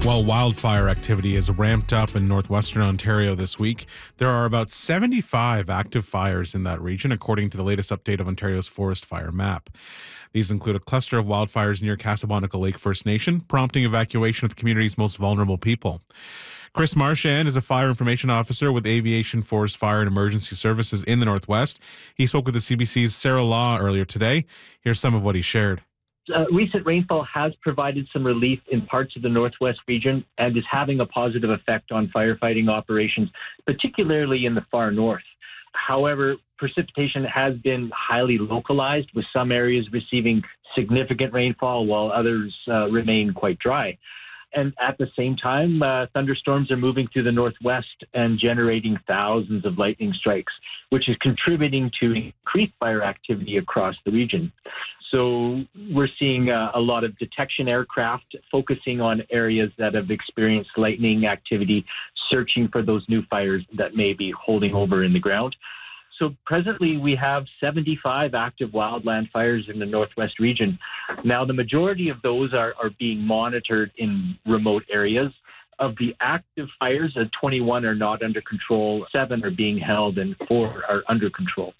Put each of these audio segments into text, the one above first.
While wildfire activity is ramped up in northwestern Ontario this week, there are about 75 active fires in that region, according to the latest update of Ontario's forest fire map. These include a cluster of wildfires near Casablanca Lake First Nation, prompting evacuation of the community's most vulnerable people. Chris Marchand is a fire information officer with Aviation, Forest Fire, and Emergency Services in the Northwest. He spoke with the CBC's Sarah Law earlier today. Here's some of what he shared. Recent rainfall has provided some relief in parts of the Northwest region and is having a positive effect on firefighting operations, particularly in the far north. However, precipitation has been highly localized, with some areas receiving significant rainfall while others remain quite dry. And at the same time, thunderstorms are moving through the northwest and generating thousands of lightning strikes, which is contributing to increased fire activity across the region. So we're seeing a lot of detection aircraft focusing on areas that have experienced lightning activity, searching for those new fires that may be holding over in the ground. So presently we have 75 active wildland fires in the Northwest region. Now, the majority of those are being monitored in remote areas. Of the active fires, 21 are not under control, 7 are being held, and 4 are under control.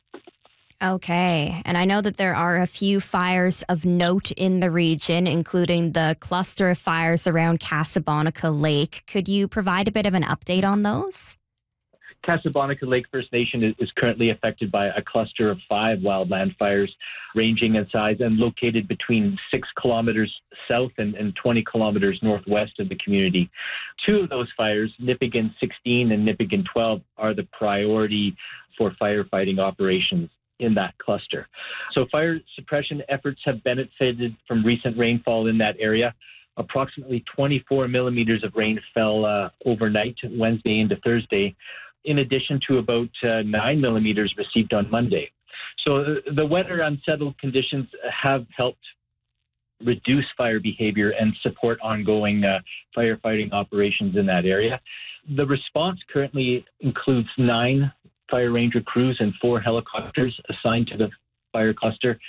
Okay. And I know that there are a few fires of note in the region, including the cluster of fires around Casablanca Lake. Could you provide a bit of an update on those? Casablanca Lake First Nation is currently affected by a cluster of 5 wildland fires, ranging in size and located between 6 kilometers south and 20 kilometers northwest of the community. 2 of those fires, Nipigon 16 and Nipigon 12, are the priority for firefighting operations in that cluster. So fire suppression efforts have benefited from recent rainfall in that area. Approximately 24 millimeters of rain fell overnight, Wednesday into Thursday, in addition to about 9 millimeters received on Monday. So the wetter, unsettled conditions have helped reduce fire behavior and support ongoing firefighting operations in that area. The response currently includes 9 fire ranger crews and 4 helicopters assigned to the fire cluster.